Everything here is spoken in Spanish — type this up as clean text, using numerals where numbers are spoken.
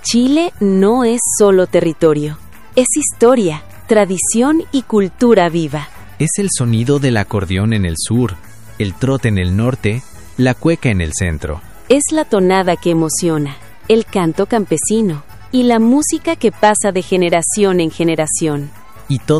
Chile no es solo territorio, es historia, tradición y cultura viva. Es el sonido del acordeón en el sur, el trote en el norte, la cueca en el centro. Es la tonada que emociona, el canto campesino y la música que pasa de generación en generación. Y todo